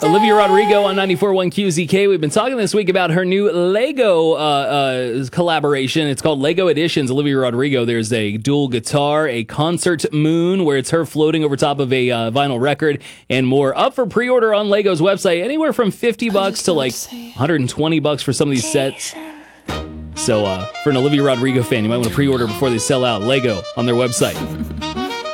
Olivia Rodrigo on 94.1 QZK. We've been talking this week about her new Lego collaboration. It's called Lego Editions. Olivia Rodrigo, there's a dual guitar, a concert moon where it's her floating over top of a vinyl record, and more. Up for pre-order on Lego's website, anywhere from $50 to like $120 for some of these sets. So for an Olivia Rodrigo fan, you might want to pre-order before they sell out. Lego on their website.